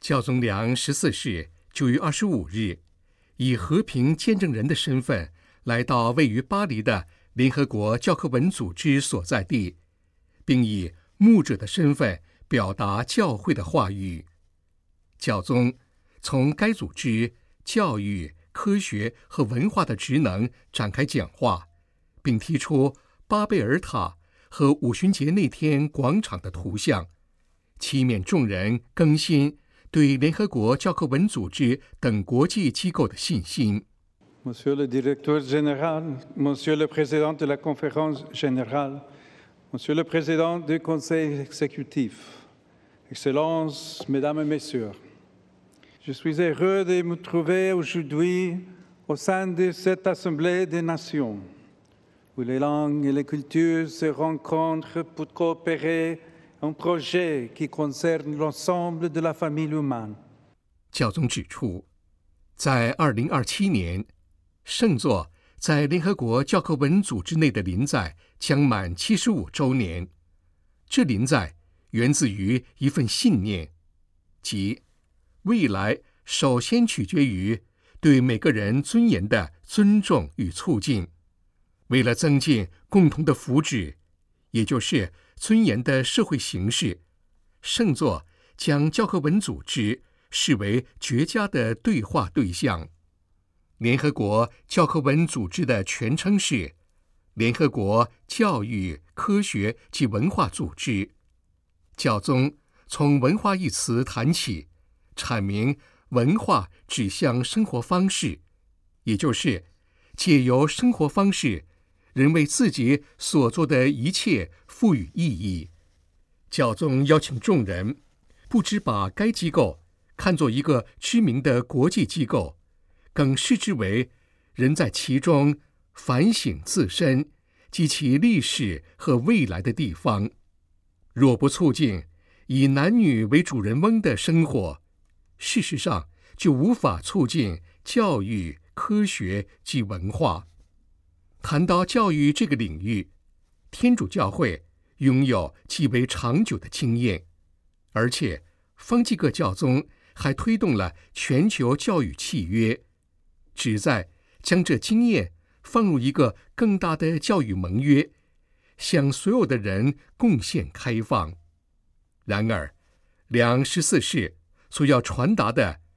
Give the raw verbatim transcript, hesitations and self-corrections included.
教宗良十四世九月二十五日，以和平见证人的身份来到位于巴黎的联合国教科文组织所在地，并以牧者的身份表达教会的话语。教宗从该组织教育、科学和文化的职能展开讲话，并提出巴贝尔塔和五旬节那天广场的图像，期勉众人更新对联合国教科文组织等国际机构的信心。 Monsieur le directeur général, Monsieur le président de la conférence générale, Monsieur le président du conseil exécutif, Excellences, Mesdames et Messieurs, je suis heureux de me trouver aujourd'hui au sein de cette Assemblée des Nations, où les langues et les cultures se rencontrent pour coopérer un projet qui concerne l'ensemble de la famille humaine. 教宗指出，在二零二七年，圣座在联合国教科文组织内的临在将满七十五周年。这临在源自于一份信念，即未来首先取决于对每个人尊严的尊重与促进。为了增进共同的福祉，也就是尊严的社会形式，圣座将教科文组织视为绝佳的对话对象。联合国教科文组织的全称是联合国教育、科学及文化组织。教宗从文化一词谈起，阐明文化指向生活方式，也就是借由生活方式，人为自己所做的一切赋予意义。教宗邀请众人，不只把该机构看作一个知名的国际机构，更视之为人在其中反省自身及其历史和未来的地方。若不促进以男女为主人翁的生活，事实上就无法促进教育、科学及文化。谈到教育这个领域，天主教会拥有极为长久的经验，而且方济各教宗还推动了全球教育契约，旨在将这经验放入一个更大的教育盟约，向所有的人贡献开放。然而，良十四世所要传达的